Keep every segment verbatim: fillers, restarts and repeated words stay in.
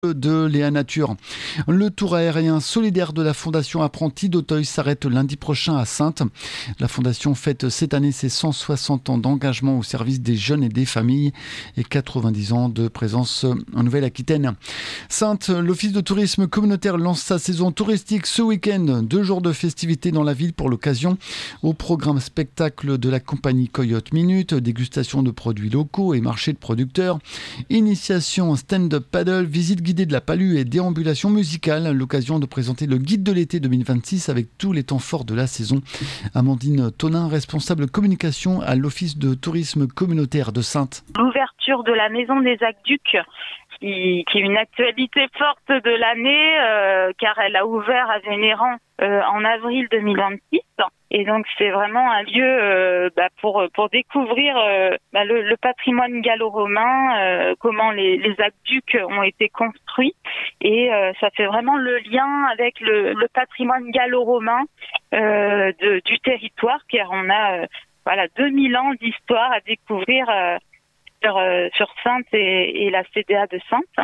de Léa Nature. Le tour aérien solidaire de la Fondation Apprentis d'Auteuil s'arrête lundi prochain à Saintes. La Fondation fête cette année ses cent soixante ans d'engagement au service des jeunes et des familles et quatre-vingt-dix ans de présence en Nouvelle-Aquitaine. Saintes, l'Office de tourisme communautaire lance sa saison touristique ce week-end. Deux jours de festivités dans la ville pour l'occasion. Au programme spectacle de la compagnie Coyote Minute, dégustation de produits locaux et marché de producteurs, initiation stand-up paddle, visite guidée de la Palue et déambulation musicale. L'occasion de présenter le guide de l'été deux mille vingt-six avec tous les temps forts de la saison. Amandine Tonin, responsable communication à l'Office de tourisme communautaire de Saintes. L'ouverture de la Maison des Aqueducs, qui, qui est une actualité forte de l'année, euh, car elle a ouvert à Vénéran euh, en avril deux mille vingt-six. Et donc c'est vraiment un lieu euh, bah, pour pour découvrir euh, bah, le, le patrimoine gallo-romain, euh, comment les, les aqueducs ont été construits, et euh, ça fait vraiment le lien avec le, le patrimoine gallo-romain euh, de, du territoire, car on a euh, voilà deux mille ans d'histoire à découvrir euh, sur euh, sur Saintes et, et la C D A de Saintes.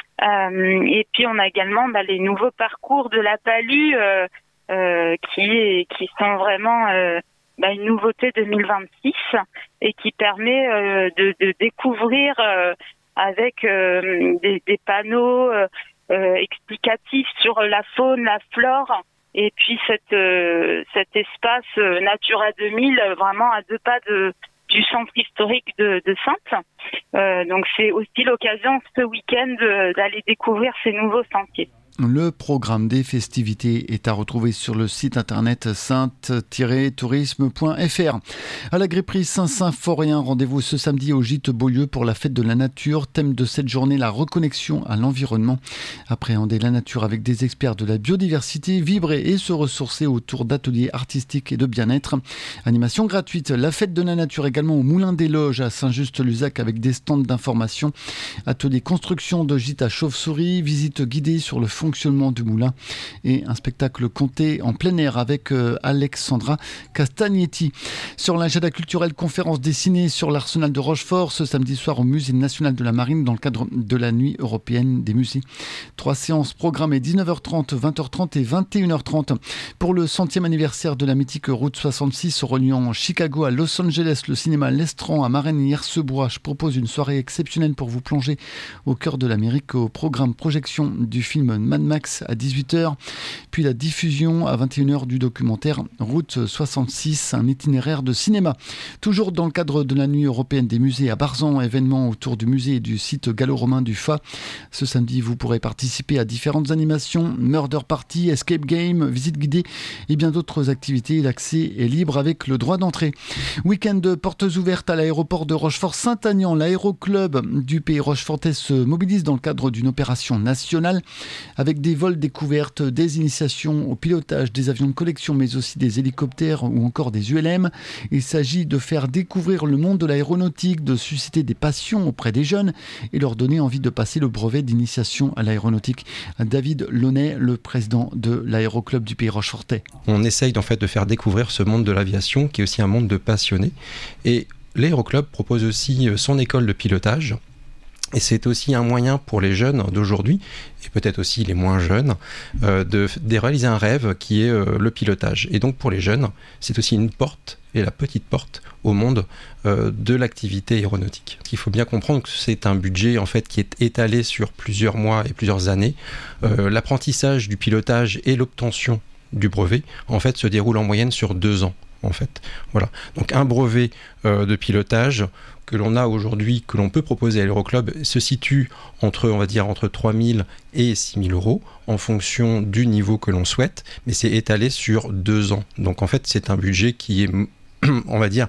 Euh, et puis on a également bah, les nouveaux parcours de la Palue. Euh, Euh, qui qui sont vraiment euh, bah, une nouveauté deux mille vingt-six et qui permet euh, de, de découvrir euh, avec euh, des, des panneaux euh, euh, explicatifs sur la faune, la flore, et puis cette, euh, cet espace euh, Natura deux mille vraiment à deux pas de du centre historique de, de Saintes. Euh, donc c'est aussi l'occasion ce week-end de, d'aller découvrir ces nouveaux sentiers. Le programme des festivités est à retrouver sur le site internet sainte tiret tourisme point f r. À la Gripperie Saint-Symphorien, rendez-vous ce samedi au Gîte Beaulieu pour la fête de la nature. Thème de cette journée, la reconnexion à l'environnement. Appréhender la nature avec des experts de la biodiversité, vibrer et se ressourcer autour d'ateliers artistiques et de bien-être. Animation gratuite, la fête de la nature également au Moulin des Loges à Saint-Just-Luzac avec des stands d'information. Atelier construction de gîte à chauve-souris, visite guidée sur le fond fonctionnement du moulin et un spectacle compté en plein air avec euh, Alexandra Castagnetti. Sur l'agenda culturel, conférence dessinée sur l'arsenal de Rochefort ce samedi soir au Musée national de la Marine dans le cadre de la nuit européenne des musées. Trois séances programmées dix-neuf heures trente, vingt heures trente et vingt et une heures trente. Pour le centième anniversaire de la mythique route soixante-six reliant Chicago à Los Angeles, le cinéma L'Estran à Marennes-Hirsebois propose une soirée exceptionnelle pour vous plonger au cœur de l'Amérique au programme projection du film Mad Max à dix-huit heures, puis la diffusion à vingt et une heures du documentaire Route soixante-six, un itinéraire de cinéma. Toujours dans le cadre de la nuit européenne des musées à Barzan, événement autour du musée et du site gallo-romain du Fa. Ce samedi, vous pourrez participer à différentes animations, murder party, escape game, visite guidée et bien d'autres activités. L'accès est libre avec le droit d'entrée. Week-end de portes ouvertes à l'aéroport de Rochefort-Saint-Aignan. L'aéroclub du Pays Rochefortais se mobilise dans le cadre d'une opération nationale avec des vols découvertes, des initiations au pilotage des avions de collection, mais aussi des hélicoptères ou encore des U L M. Il s'agit de faire découvrir le monde de l'aéronautique, de susciter des passions auprès des jeunes et leur donner envie de passer le brevet d'initiation à l'aéronautique. David Launay, le président de l'aéroclub du Pays Rochefortais. On essaye en fait de faire découvrir ce monde de l'aviation qui est aussi un monde de passionnés. Et l'aéroclub propose aussi son école de pilotage. Et c'est aussi un moyen pour les jeunes d'aujourd'hui, et peut-être aussi les moins jeunes, euh, de, de réaliser un rêve qui est euh, le pilotage. Et donc pour les jeunes, c'est aussi une porte, et la petite porte, au monde euh, de l'activité aéronautique. Il faut bien comprendre que c'est un budget en fait, qui est étalé sur plusieurs mois et plusieurs années. Euh, l'apprentissage du pilotage et l'obtention du brevet en fait, se déroule en moyenne sur deux ans. En fait. Voilà. Donc un brevet euh, de pilotage que l'on a aujourd'hui, que l'on peut proposer à l'aéroclub, se situe entre, on va dire, entre trois mille et six mille euros en fonction du niveau que l'on souhaite, mais c'est étalé sur deux ans. Donc en fait, c'est un budget qui est, on va dire,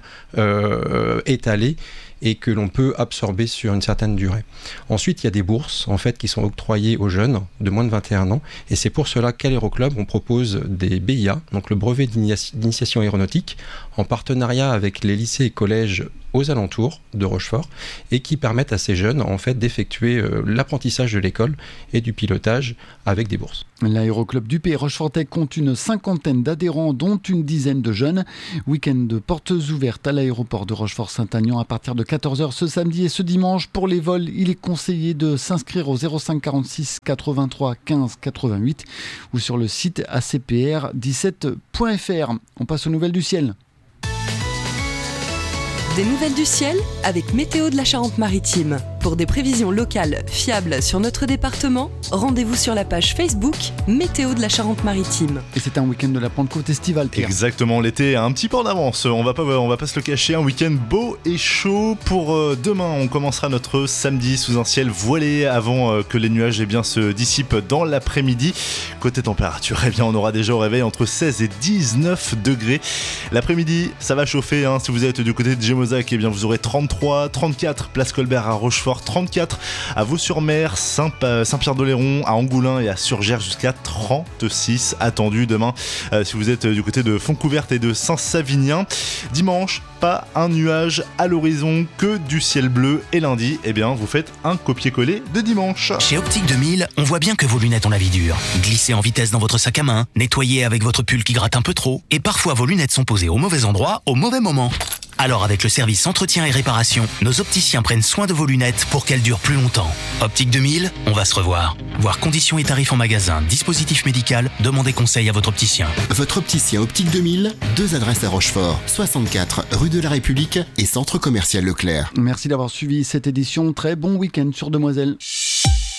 euh, étalé et que l'on peut absorber sur une certaine durée. Ensuite, il y a des bourses en fait, qui sont octroyées aux jeunes de moins de vingt et un ans, et c'est pour cela qu'à l'Aéroclub, on propose des B I A, donc le brevet d'initiation aéronautique, en partenariat avec les lycées et collèges aux alentours de Rochefort et qui permettent à ces jeunes en fait d'effectuer euh, l'apprentissage de l'école et du pilotage avec des bourses. L'aéroclub du Pays Rochefortais compte une cinquantaine d'adhérents, dont une dizaine de jeunes. Week-end de portes ouvertes à l'aéroport de Rochefort-Saint-Agnan à partir de quatorze heures ce samedi et ce dimanche. Pour les vols, il est conseillé de s'inscrire au zéro cinq quarante-six quatre-vingt-trois quinze quatre-vingt-huit ou sur le site a c p r dix-sept point f r. On passe aux nouvelles du ciel. Des nouvelles du ciel avec Météo de la Charente-Maritime. Pour des prévisions locales fiables sur notre département, rendez-vous sur la page Facebook Météo de la Charente-Maritime. Et c'est un week-end de la Pentecôte estivale, Pierre. Exactement, l'été a un petit peu en avance. On va pas, on va pas se le cacher, un week-end beau et chaud. Pour euh, demain, on commencera notre samedi sous un ciel voilé avant euh, que les nuages eh bien, se dissipent dans l'après-midi. Côté température, eh bien, on aura déjà au réveil entre seize et dix-neuf degrés. L'après-midi, ça va chauffer. Hein. Si vous êtes du côté de Gémozac, eh bien, vous aurez trente-trois, trente-quatre, place Colbert à Rochefort, trente-quatre à Vaux-sur-Mer, Saint- Saint-Pierre-d'Oléron, à Angoulins et à Surgères, jusqu'à trente-six attendus demain euh, si vous êtes du côté de Fontcouverte et de Saint-Savinien. Dimanche, pas un nuage à l'horizon, que du ciel bleu, et lundi, eh bien, vous faites un copier-coller de dimanche. Chez Optique deux mille, on voit bien que vos lunettes ont la vie dure. Glissez en vitesse dans votre sac à main, nettoyez avec votre pull qui gratte un peu trop, et parfois vos lunettes sont posées au mauvais endroit, au mauvais moment. Alors avec le service entretien et réparation, nos opticiens prennent soin de vos lunettes pour qu'elles durent plus longtemps. Optique deux mille, on va se revoir. Voir conditions et tarifs en magasin, dispositif médical, demandez conseil à votre opticien. Votre opticien Optique deux mille, deux adresses à Rochefort, soixante-quatre rue de la République et centre commercial Leclerc. Merci d'avoir suivi cette édition. Très bon week-end sur Demoiselle.